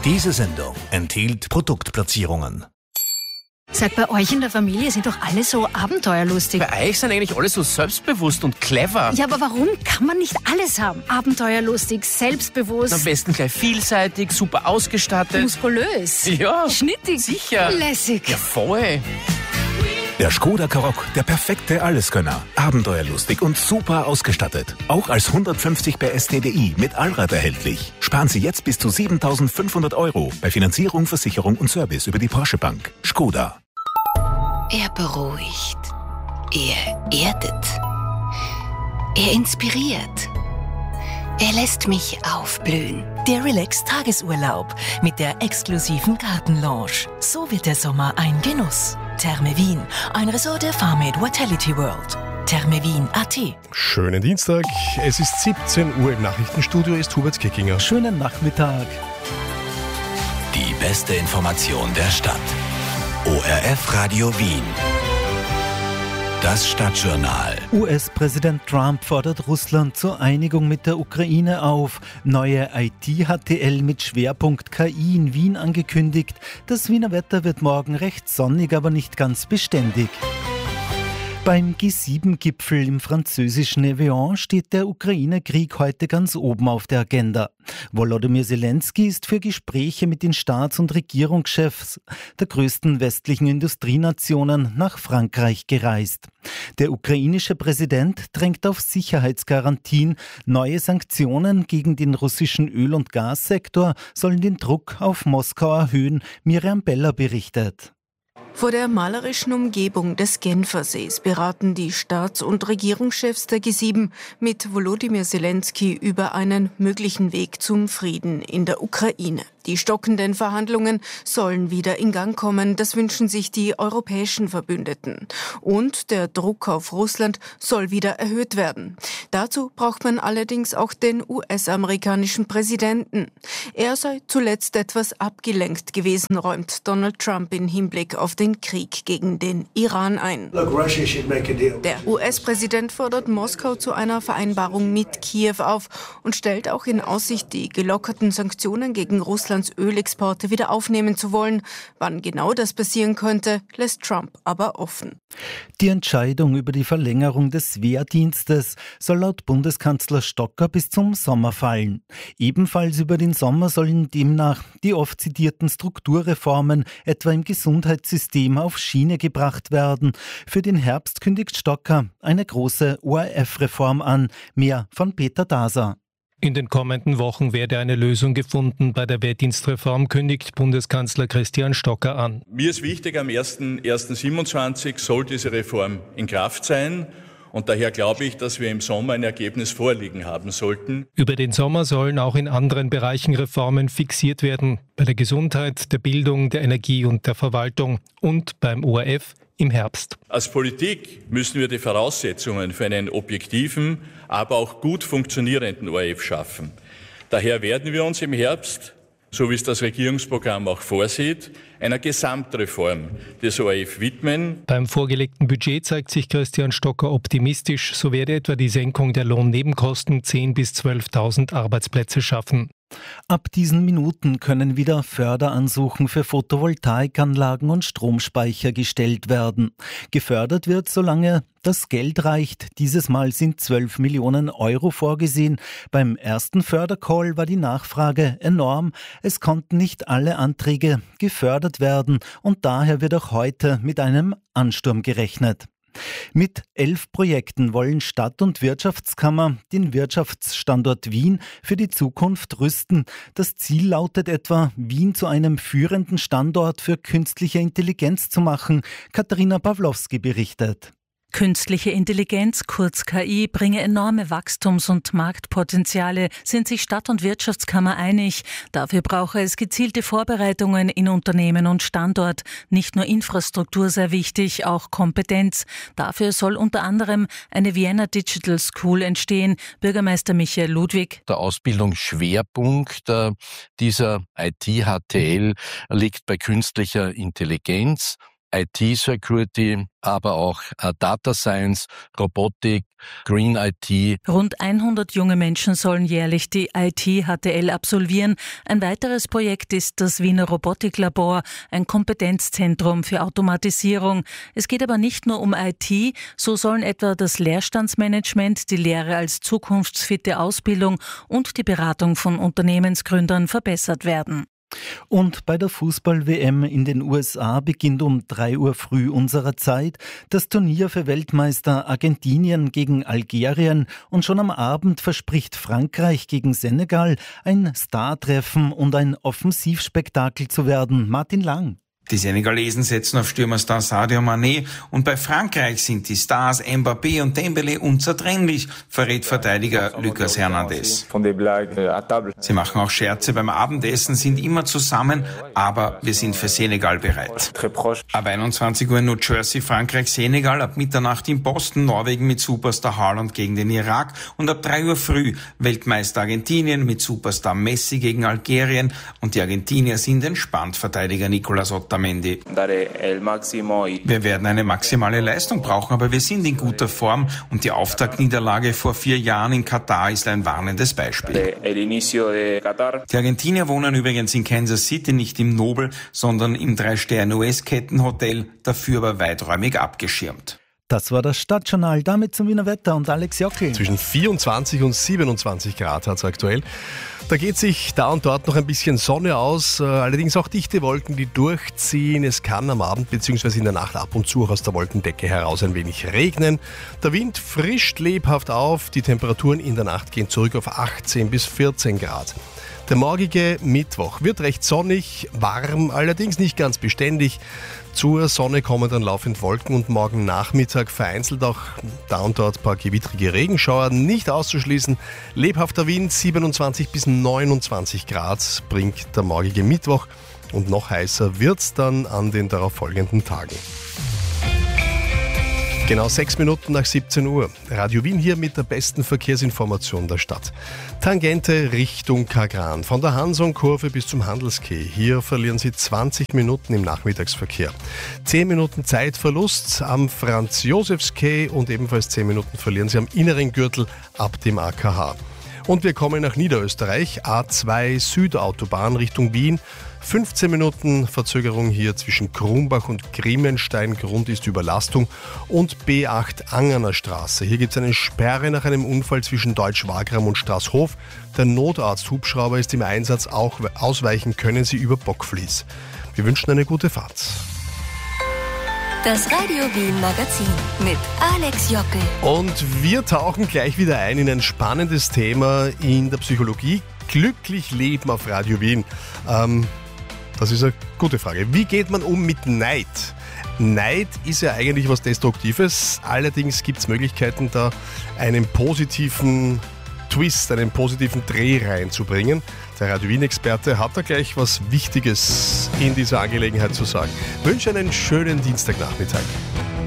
Diese Sendung enthielt Produktplatzierungen. Sag, bei euch in der Familie sind doch alle so abenteuerlustig. Bei euch sind eigentlich alle so selbstbewusst und clever. Ja, aber warum kann man nicht alles haben? Abenteuerlustig, selbstbewusst. Am besten gleich vielseitig, super ausgestattet. Muskulös. Ja. Schnittig. Sicher. Lässig. Ja, voll. Der Škoda Karoq, der perfekte Alleskönner. Abenteuerlustig und super ausgestattet. Auch als 150 PS TDI mit Allrad erhältlich. Sparen Sie jetzt bis zu 7.500 € bei Finanzierung, Versicherung und Service über die Porsche Bank. Škoda. Er beruhigt. Er erdet. Er inspiriert. Er lässt mich aufblühen. Der Relax-Tagesurlaub mit der exklusiven Gartenlounge. So wird der Sommer ein Genuss. Therme Wien, ein Resort der Farmade Vitality World. Thermewien.at. Schönen Dienstag, es ist 17 Uhr, im Nachrichtenstudio ist Hubert Kickinger. Schönen Nachmittag. Die beste Information der Stadt. ORF Radio Wien. Das Stadtjournal. US-Präsident Trump fordert Russland zur Einigung mit der Ukraine auf. Neue IT-HTL mit Schwerpunkt KI in Wien angekündigt. Das Wiener Wetter wird morgen recht sonnig, aber nicht ganz beständig. Beim G7-Gipfel im französischen Evian steht der Ukraine-Krieg heute ganz oben auf der Agenda. Volodymyr Zelensky ist für Gespräche mit den Staats- und Regierungschefs der größten westlichen Industrienationen nach Frankreich gereist. Der ukrainische Präsident drängt auf Sicherheitsgarantien. Neue Sanktionen gegen den russischen Öl- und Gassektor sollen den Druck auf Moskau erhöhen, Miriam Beller berichtet. Vor der malerischen Umgebung des Genfersees beraten die Staats- und Regierungschefs der G7 mit Volodymyr Zelensky über einen möglichen Weg zum Frieden in der Ukraine. Die stockenden Verhandlungen sollen wieder in Gang kommen, das wünschen sich die europäischen Verbündeten. Und der Druck auf Russland soll wieder erhöht werden. Dazu braucht man allerdings auch den US-amerikanischen Präsidenten. Er sei zuletzt etwas abgelenkt gewesen, räumt Donald Trump in Hinblick auf den Krieg gegen den Iran ein. Der US-Präsident fordert Moskau zu einer Vereinbarung mit Kiew auf und stellt auch in Aussicht, die gelockerten Sanktionen gegen Russlands Ölexporte wieder aufnehmen zu wollen. Wann genau das passieren könnte, lässt Trump aber offen. Die Entscheidung über die Verlängerung des Wehrdienstes soll laut Bundeskanzler Stocker bis zum Sommer fallen. Ebenfalls über den Sommer sollen demnach die oft zitierten Strukturreformen, etwa im Gesundheitssystem, auf Schiene gebracht werden. Für den Herbst kündigt Stocker eine große ORF-Reform an. Mehr von Peter Daser. In den kommenden Wochen werde eine Lösung gefunden bei der Wehrdienstreform, kündigt Bundeskanzler Christian Stocker an. Mir ist wichtig, am 01.01.27 soll diese Reform in Kraft sein. Und daher glaube ich, dass wir im Sommer ein Ergebnis vorliegen haben sollten. Über den Sommer sollen auch in anderen Bereichen Reformen fixiert werden. Bei der Gesundheit, der Bildung, der Energie und der Verwaltung und beim ORF im Herbst. Als Politik müssen wir die Voraussetzungen für einen objektiven, aber auch gut funktionierenden ORF schaffen. Daher werden wir uns im Herbst, so wie es das Regierungsprogramm auch vorsieht, einer Gesamtreform des ORF widmen. Beim vorgelegten Budget zeigt sich Christian Stocker optimistisch. So werde etwa die Senkung der Lohnnebenkosten 10.000 bis 12.000 Arbeitsplätze schaffen. Ab diesen Minuten können wieder Förderansuchen für Photovoltaikanlagen und Stromspeicher gestellt werden. Gefördert wird, solange das Geld reicht. Dieses Mal sind 12 Millionen € vorgesehen. Beim ersten Fördercall war die Nachfrage enorm. Es konnten nicht alle Anträge gefördert werden und daher wird auch heute mit einem Ansturm gerechnet. Mit 11 Projekten wollen Stadt- und Wirtschaftskammer den Wirtschaftsstandort Wien für die Zukunft rüsten. Das Ziel lautet etwa, Wien zu einem führenden Standort für künstliche Intelligenz zu machen. Katharina Pawlowski berichtet. Künstliche Intelligenz, kurz KI, bringe enorme Wachstums- und Marktpotenziale, sind sich Stadt- und Wirtschaftskammer einig. Dafür brauche es gezielte Vorbereitungen in Unternehmen und Standort. Nicht nur Infrastruktur sei wichtig, auch Kompetenz. Dafür soll unter anderem eine Vienna Digital School entstehen. Bürgermeister Michael Ludwig. Der Ausbildungsschwerpunkt dieser IT-HTL liegt bei künstlicher Intelligenz. IT-Security, aber auch Data Science, Robotik, Green IT. Rund 100 junge Menschen sollen jährlich die IT-HTL absolvieren. Ein weiteres Projekt ist das Wiener Robotiklabor, ein Kompetenzzentrum für Automatisierung. Es geht aber nicht nur um IT, so sollen etwa das Leerstandsmanagement, die Lehre als zukunftsfitte Ausbildung und die Beratung von Unternehmensgründern verbessert werden. Und bei der Fußball-WM in den USA beginnt um 3 Uhr früh unserer Zeit das Turnier für Weltmeister Argentinien gegen Algerien und schon am Abend verspricht Frankreich gegen Senegal ein Star-Treffen und ein Offensivspektakel zu werden. Martin Lang. Die Senegalesen setzen auf Stürmerstar Sadio Mané und bei Frankreich sind die Stars Mbappé und Dembélé unzertrennlich, verrät Verteidiger Lucas Hernandez. Sie machen auch Scherze beim Abendessen, sind immer zusammen, aber wir sind für Senegal bereit. Ab 21 Uhr in New Jersey, Frankreich, Senegal, ab Mitternacht in Boston, Norwegen mit Superstar Haaland gegen den Irak und ab 3 Uhr früh Weltmeister Argentinien mit Superstar Messi gegen Algerien und die Argentinier sind entspannt, Verteidiger Nicolas Otamendi. Wir werden eine maximale Leistung brauchen, aber wir sind in guter Form und die Auftaktniederlage vor 4 Jahren in Katar ist ein warnendes Beispiel. Die Argentinier wohnen übrigens in Kansas City, nicht im Nobel, sondern im 3-Sterne-US-Kettenhotel, dafür aber weiträumig abgeschirmt. Das war das Stadtjournal, damit zum Wiener Wetter und Alex Jockel. Zwischen 24 und 27 Grad hat es aktuell. Da geht sich da und dort noch ein bisschen Sonne aus, allerdings auch dichte Wolken, die durchziehen. Es kann am Abend bzw. in der Nacht ab und zu auch aus der Wolkendecke heraus ein wenig regnen. Der Wind frischt lebhaft auf, die Temperaturen in der Nacht gehen zurück auf 18 bis 14 Grad. Der morgige Mittwoch wird recht sonnig, warm, allerdings nicht ganz beständig. Zur Sonne kommen dann laufend Wolken und morgen Nachmittag vereinzelt auch da und dort ein paar gewittrige Regenschauer. Nicht auszuschließen, lebhafter Wind, 27 bis 29 Grad bringt der morgige Mittwoch und noch heißer wird's dann an den darauffolgenden Tagen. Genau 6 Minuten nach 17 Uhr. Radio Wien hier mit der besten Verkehrsinformation der Stadt. Tangente Richtung Kagran. Von der Hanson-Kurve bis zum Handelskeh. Hier verlieren Sie 20 Minuten im Nachmittagsverkehr. 10 Minuten Zeitverlust am Franz-Josefs-Quai und ebenfalls 10 Minuten verlieren Sie am inneren Gürtel ab dem AKH. Und wir kommen nach Niederösterreich. A2 Südautobahn Richtung Wien. 15 Minuten Verzögerung hier zwischen Krumbach und Griemenstein. Grund ist Überlastung. Und B8 Angerner Straße. Hier gibt es eine Sperre nach einem Unfall zwischen Deutsch-Wagram und Straßhof. Der Notarzt-Hubschrauber ist im Einsatz. Auch ausweichen können Sie über Bockfließ. Wir wünschen eine gute Fahrt. Das Radio Wien Magazin mit Alex Jockel. Und wir tauchen gleich wieder ein in ein spannendes Thema in der Psychologie. Glücklich leben auf Radio Wien. Das ist eine gute Frage. Wie geht man um mit Neid? Neid ist ja eigentlich was Destruktives. Allerdings gibt es Möglichkeiten, da einen positiven Twist, einen positiven Dreh reinzubringen. Der Radio Wien-Experte hat da gleich was Wichtiges in dieser Angelegenheit zu sagen. Ich wünsche einen schönen Dienstagnachmittag.